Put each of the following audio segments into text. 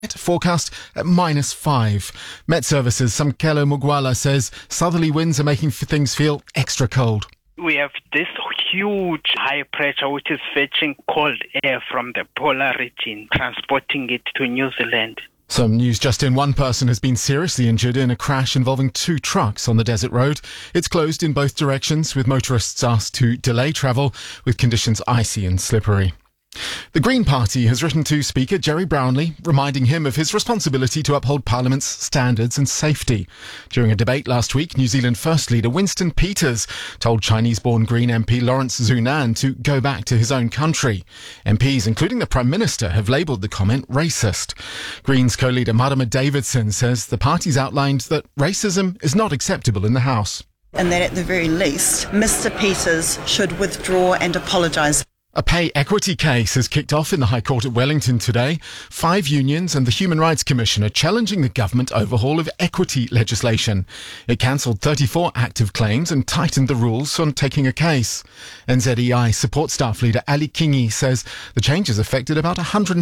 Forecast at -5. Met Services' Samkelo Mugwala says southerly winds are making things feel extra cold. We have this huge high pressure which is fetching cold air from the polar region, transporting it to New Zealand. Some news just in. One person has been seriously injured in a crash involving 2 trucks on the Desert Road. It's closed in both directions, with motorists asked to delay travel, with conditions icy and slippery. The Green Party has written to Speaker Gerry Brownlee, reminding him of his responsibility to uphold Parliament's standards and safety. During a debate last week, New Zealand First Leader Winston Peters told Chinese-born Green MP Lawrence Zunan to go back to his own country. MPs, including the Prime Minister, have labelled the comment racist. Greens co-leader Marama Davidson says the party's outlined that racism is not acceptable in the House. And that at the very least, Mr Peters should withdraw and apologise. A pay equity case has kicked off in the High Court at Wellington today. 5 unions and the Human Rights Commission are challenging the government overhaul of equity legislation. It cancelled 34 active claims and tightened the rules on taking a case. NZEI support staff leader Ali Kingi says the changes affected about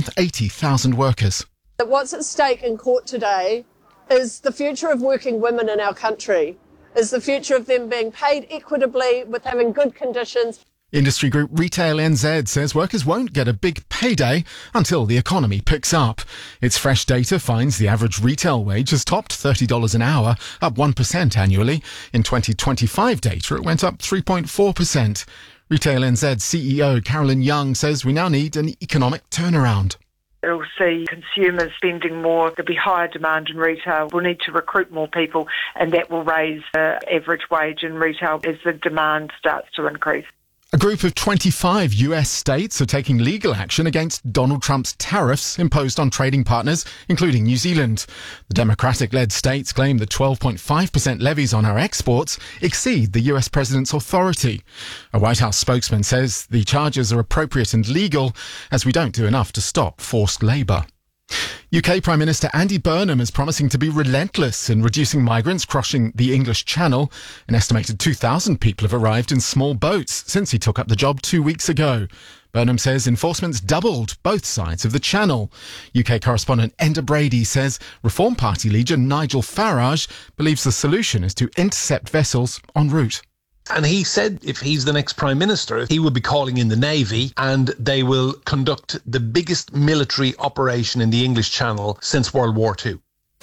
180,000 workers. What's at stake in court today is the future of working women in our country, is the future of them being paid equitably with having good conditions. Industry group Retail NZ says workers won't get a big payday until the economy picks up. Its fresh data finds the average retail wage has topped $30 an hour, up 1% annually. In 2025 data, it went up 3.4%. Retail NZ CEO Carolyn Young says we now need an economic turnaround. It'll see consumers spending more. There'll be higher demand in retail. We'll need to recruit more people, and that will raise the average wage in retail as the demand starts to increase. A group of 25 US states are taking legal action against Donald Trump's tariffs imposed on trading partners, including New Zealand. The Democratic-led states claim the 12.5% levies on our exports exceed the US president's authority. A White House spokesman says the charges are appropriate and legal, as we don't do enough to stop forced labour. UK Prime Minister Andy Burnham is promising to be relentless in reducing migrants crossing the English Channel. An estimated 2,000 people have arrived in small boats since he took up the job 2 weeks ago. Burnham says enforcement's doubled both sides of the Channel. UK correspondent Enda Brady says Reform Party leader Nigel Farage believes the solution is to intercept vessels en route. And he said if he's the next Prime Minister, he will be calling in the Navy and they will conduct the biggest military operation in the English Channel since World War II.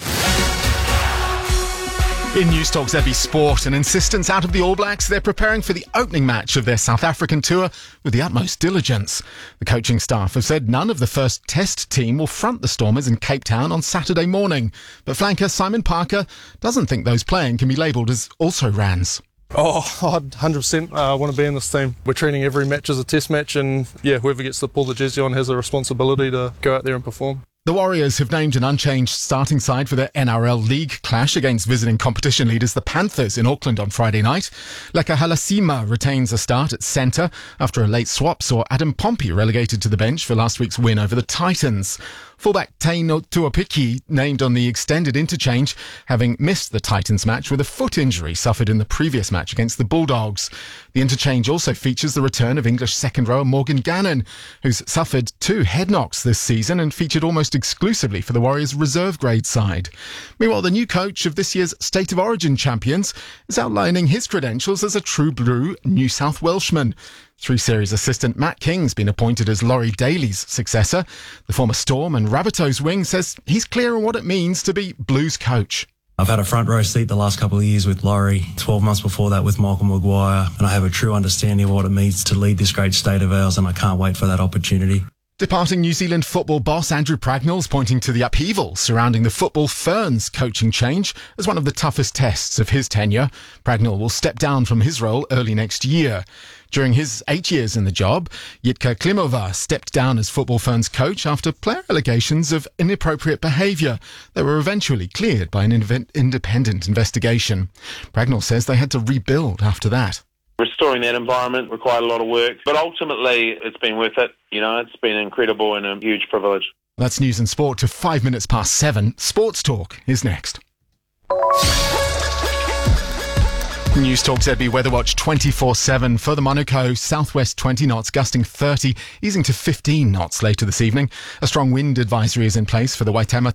In News Talk ZB Sport, an insistence out of the All Blacks. They're preparing for the opening match of their South African tour with the utmost diligence. The coaching staff have said none of the first test team will front the Stormers in Cape Town on Saturday morning. But flanker Simon Parker doesn't think those playing can be labelled as also-rans. Oh, 100%. I want to be in this team. We're treating every match as a test match, and whoever gets to pull the jersey on has a responsibility to go out there and perform. The Warriors have named an unchanged starting side for their NRL League clash against visiting competition leaders the Panthers in Auckland on Friday night. Leka Halasima retains a start at centre after a late swap saw Adam Pompey relegated to the bench for last week's win over the Titans. Fullback Teino Tuapiki named on the extended interchange, having missed the Titans match with a foot injury suffered in the previous match against the Bulldogs. The interchange also features the return of English second rower Morgan Gannon, who's suffered 2 head knocks this season and featured almost exclusively for the Warriors' reserve grade side. Meanwhile, the new coach of this year's State of Origin champions is outlining his credentials as a true blue New South Welshman. 3-Series assistant Matt King's been appointed as Laurie Daly's successor. The former Storm and Rabbitohs wing says he's clear on what it means to be Blues coach. I've had a front row seat the last couple of years with Laurie, 12 months before that with Michael Maguire, and I have a true understanding of what it means to lead this great state of ours, and I can't wait for that opportunity. Departing New Zealand football boss Andrew Pragnell's pointing to the upheaval surrounding the Football Ferns coaching change as one of the toughest tests of his tenure. Pragnell will step down from his role early next year. During his 8 years in the job, Jitka Klimova stepped down as Football Ferns coach after player allegations of inappropriate behaviour. They were eventually cleared by an independent investigation. Pragnell says they had to rebuild after that. Restoring that environment required a lot of work, but ultimately it's been worth it. You know, it's been incredible and a huge privilege. That's news and sport to 5 minutes past 7. Sports Talk is next. News Talk ZB Weather Watch 24/7 for the Monaco, southwest 20 knots, gusting 30, easing to 15 knots later this evening. A strong wind advisory is in place for the Waitemata